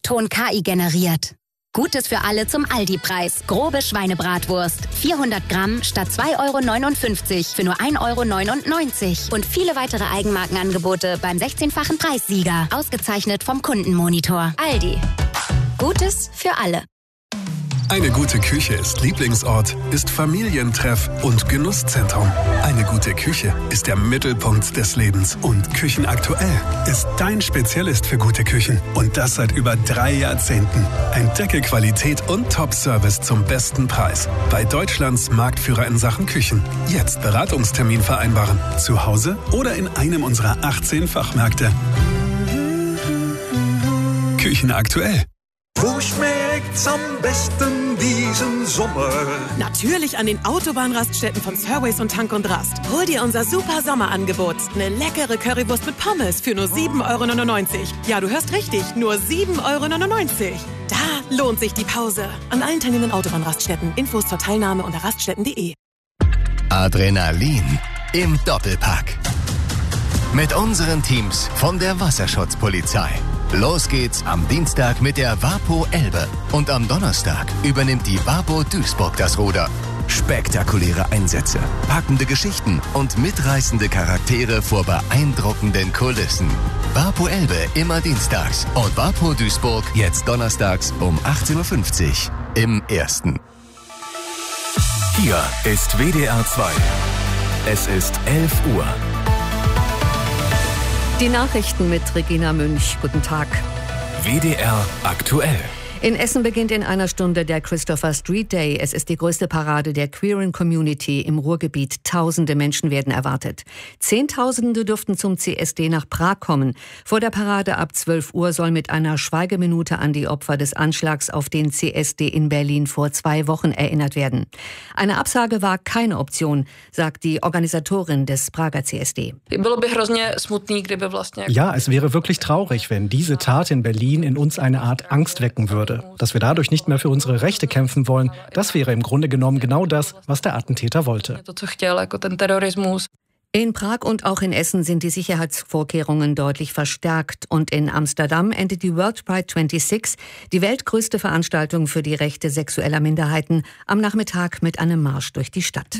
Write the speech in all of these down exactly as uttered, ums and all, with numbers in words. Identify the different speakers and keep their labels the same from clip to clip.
Speaker 1: Ton K I generiert. Gutes für alle zum Aldi-Preis. Grobe Schweinebratwurst. vierhundert Gramm statt zwei Euro neunundfünfzig für nur ein Euro neunundneunzig. Und viele weitere Eigenmarkenangebote beim sechzehnfachen Preissieger. Ausgezeichnet vom Kundenmonitor. Aldi. Gutes für alle.
Speaker 2: Eine gute Küche ist Lieblingsort, ist Familientreff und Genusszentrum. Eine gute Küche ist der Mittelpunkt des Lebens. Und Küchenaktuell ist dein Spezialist für gute Küchen. Und das seit über drei Jahrzehnten. Entdecke Qualität und Top-Service zum besten Preis. Bei Deutschlands Marktführer in Sachen Küchen. Jetzt Beratungstermin vereinbaren. Zu Hause oder in einem unserer achtzehn Fachmärkte. Küchenaktuell.
Speaker 3: Wo schmeckt's am besten diesen Sommer?
Speaker 4: Natürlich an den Autobahnraststätten von Surways und Tank und Rast. Hol dir unser super Sommerangebot. Eine leckere Currywurst mit Pommes für nur sieben Euro neunundneunzig. Ja, du hörst richtig, nur sieben Euro neunundneunzig. Da lohnt sich die Pause. An allen teilnehmenden Autobahnraststätten. Infos zur Teilnahme unter raststätten punkt de.
Speaker 5: Adrenalin im Doppelpack. Mit unseren Teams von der Wasserschutzpolizei. Los geht's am Dienstag mit der WaPo Elbe. Und am Donnerstag übernimmt die WaPo Duisburg das Ruder. Spektakuläre Einsätze, packende Geschichten und mitreißende Charaktere vor beeindruckenden Kulissen. WaPo Elbe immer dienstags und WaPo Duisburg jetzt donnerstags um achtzehn Uhr fünfzig im Ersten.
Speaker 6: Hier ist W D R zwei. Es ist elf Uhr.
Speaker 7: Die Nachrichten mit Regina Münch. Guten Tag.
Speaker 6: W D R aktuell.
Speaker 7: In Essen beginnt in einer Stunde der Christopher Street Day. Es ist die größte Parade der queeren Community im Ruhrgebiet. Tausende Menschen werden erwartet. Zehntausende dürften zum C S D nach Prag kommen. Vor der Parade ab zwölf Uhr soll mit einer Schweigeminute an die Opfer des Anschlags auf den C S D in Berlin vor zwei Wochen erinnert werden. Eine Absage war keine Option, sagt die Organisatorin des Prager C S D.
Speaker 8: Ja, es wäre wirklich traurig, wenn diese Tat in Berlin in uns eine Art Angst wecken würde. Dass wir dadurch nicht mehr für unsere Rechte kämpfen wollen, das wäre im Grunde genommen genau das, was der Attentäter wollte.
Speaker 7: In Prag und auch in Essen sind die Sicherheitsvorkehrungen deutlich verstärkt. Und in Amsterdam endet die World Pride sechsundzwanzig, die weltgrößte Veranstaltung für die Rechte sexueller Minderheiten, am Nachmittag mit einem Marsch durch die Stadt.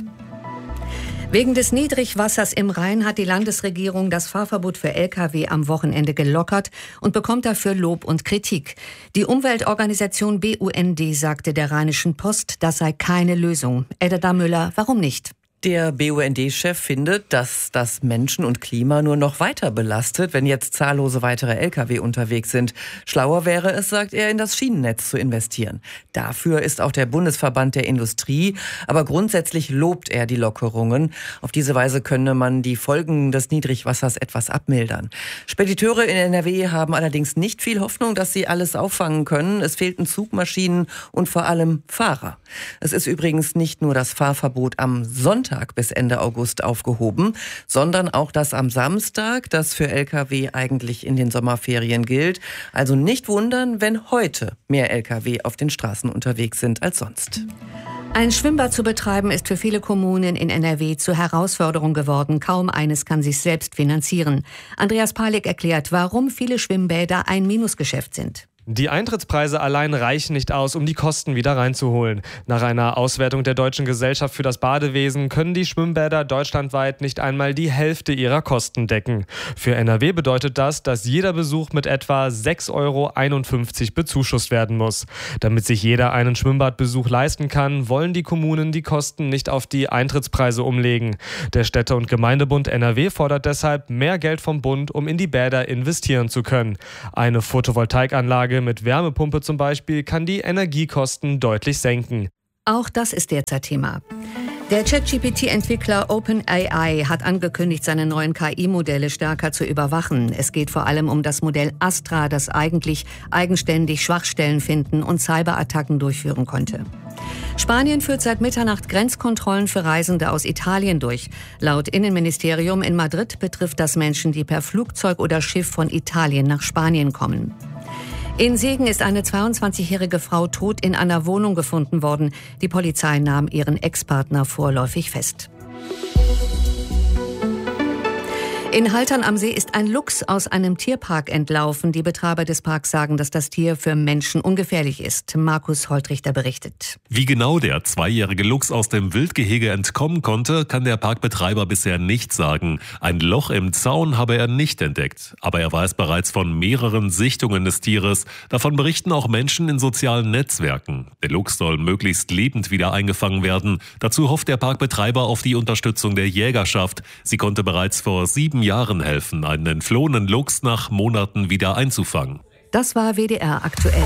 Speaker 7: Wegen des Niedrigwassers im Rhein hat die Landesregierung das Fahrverbot für L K W am Wochenende gelockert und bekommt dafür Lob und Kritik. Die Umweltorganisation B U N D sagte der Rheinischen Post, das sei keine Lösung. Edda Müller, warum nicht?
Speaker 9: Der B U N D-Chef findet, dass das Menschen und Klima nur noch weiter belastet, wenn jetzt zahllose weitere L K W unterwegs sind. Schlauer wäre es, sagt er, in das Schienennetz zu investieren. Dafür ist auch der Bundesverband der Industrie. Aber grundsätzlich lobt er die Lockerungen. Auf diese Weise könne man die Folgen des Niedrigwassers etwas abmildern. Spediteure in N R W haben allerdings nicht viel Hoffnung, dass sie alles auffangen können. Es fehlten Zugmaschinen und vor allem Fahrer. Es ist übrigens nicht nur das Fahrverbot am Sonntag bis Ende August aufgehoben, sondern auch das am Samstag, das für L K W eigentlich in den Sommerferien gilt. Also nicht wundern, wenn heute mehr L K W auf den Straßen unterwegs sind als sonst.
Speaker 7: Ein Schwimmbad zu betreiben ist für viele Kommunen in N R W zur Herausforderung geworden. Kaum eines kann sich selbst finanzieren. Andreas Palik erklärt, warum viele Schwimmbäder ein Minusgeschäft sind.
Speaker 10: Die Eintrittspreise allein reichen nicht aus, um die Kosten wieder reinzuholen. Nach einer Auswertung der Deutschen Gesellschaft für das Badewesen können die Schwimmbäder deutschlandweit nicht einmal die Hälfte ihrer Kosten decken. Für N R W bedeutet das, dass jeder Besuch mit etwa sechs Euro einundfünfzig bezuschusst werden muss. Damit sich jeder einen Schwimmbadbesuch leisten kann, wollen die Kommunen die Kosten nicht auf die Eintrittspreise umlegen. Der Städte- und Gemeindebund N R W fordert deshalb mehr Geld vom Bund, um in die Bäder investieren zu können. Eine Photovoltaikanlage mit Wärmepumpe zum Beispiel kann die Energiekosten deutlich senken.
Speaker 7: Auch das ist derzeit Thema. Der ChatGP T-Entwickler OpenAI hat angekündigt, seine neuen K I-Modelle stärker zu überwachen. Es geht vor allem um das Modell Astra, das eigentlich eigenständig Schwachstellen finden und Cyberattacken durchführen konnte. Spanien führt seit Mitternacht Grenzkontrollen für Reisende aus Italien durch. Laut Innenministerium in Madrid betrifft das Menschen, die per Flugzeug oder Schiff von Italien nach Spanien kommen. In Siegen ist eine zweiundzwanzigjährige Frau tot in einer Wohnung gefunden worden. Die Polizei nahm ihren Ex-Partner vorläufig fest. In Haltern am See ist ein Luchs aus einem Tierpark entlaufen. Die Betreiber des Parks sagen, dass das Tier für Menschen ungefährlich ist. Markus Holtrichter berichtet.
Speaker 11: Wie genau der zweijährige Luchs aus dem Wildgehege entkommen konnte, kann der Parkbetreiber bisher nicht sagen. Ein Loch im Zaun habe er nicht entdeckt. Aber er weiß bereits von mehreren Sichtungen des Tieres. Davon berichten auch Menschen in sozialen Netzwerken. Der Luchs soll möglichst lebend wieder eingefangen werden. Dazu hofft der Parkbetreiber auf die Unterstützung der Jägerschaft. Sie konnte bereits vor sieben Jahren helfen, einen entflohenen Luchs nach Monaten wieder einzufangen.
Speaker 7: Das war W D R aktuell.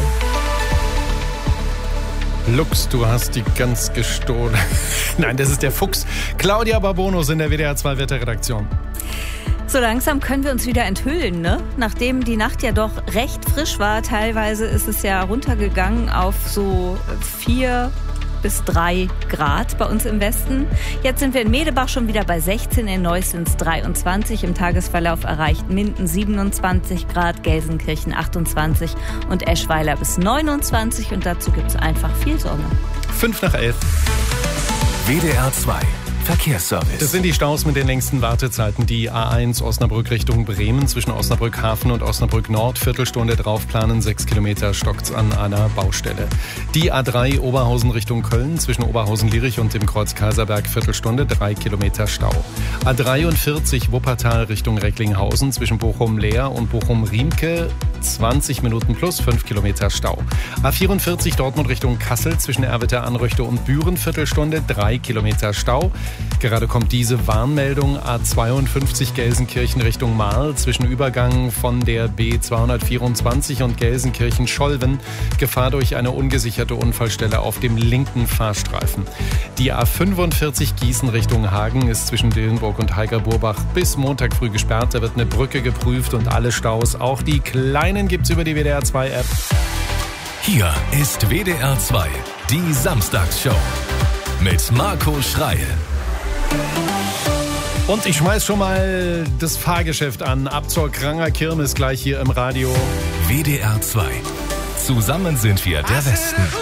Speaker 12: Luchs, du hast die Gans gestohlen. Nein, das ist der Fuchs. Claudia Barbonus in der W D R zwei Wetterredaktion.
Speaker 13: So langsam können wir uns wieder enthüllen, ne? Nachdem die Nacht ja doch recht frisch war, teilweise ist es ja runtergegangen auf so vier bis drei Grad bei uns im Westen. Jetzt sind wir in Medebach schon wieder bei sechzehn, in Neuss sind es dreiundzwanzig. Im Tagesverlauf erreicht Minden siebenundzwanzig Grad, Gelsenkirchen achtundzwanzig und Eschweiler bis neunundzwanzig. Und dazu gibt es einfach viel Sonne.
Speaker 12: Fünf nach elf.
Speaker 6: W D R zwei Verkehrsservice.
Speaker 12: Das sind die Staus mit den längsten Wartezeiten. Die A eins Osnabrück Richtung Bremen zwischen Osnabrück Hafen und Osnabrück Nord. Viertelstunde draufplanen, sechs Kilometer stockt's an einer Baustelle. Die A drei Oberhausen Richtung Köln zwischen Oberhausen-Lierich und dem Kreuz Kaiserberg. Viertelstunde, drei Kilometer Stau. A dreiundvierzig Wuppertal Richtung Recklinghausen zwischen Bochum-Leer und Bochum-Riemke. zwanzig Minuten plus, fünf Kilometer Stau. A vierundvierzig Dortmund Richtung Kassel zwischen Erwitter-Anröchte und Büren. Viertelstunde, drei Kilometer Stau. Gerade kommt diese Warnmeldung. A zweiundfünfzig Gelsenkirchen Richtung Marl zwischen Übergang von der B zweihundertvierundzwanzig und Gelsenkirchen-Scholven. Gefahr durch eine ungesicherte Unfallstelle auf dem linken Fahrstreifen. Die A fünfundvierzig Gießen Richtung Hagen ist zwischen Dillenburg und Heiger-Burbach bis Montag früh gesperrt. Da wird eine Brücke geprüft und alle Staus, auch die kleinen, gibt's über die W D R zwei App.
Speaker 6: Hier ist W D R zwei, die Samstagsshow mit Marco Schreil.
Speaker 12: Und ich schmeiß schon mal das Fahrgeschäft an. Ab zur Kranger Kirmes gleich hier im Radio.
Speaker 6: W D R zwei. Zusammen sind wir der Westen.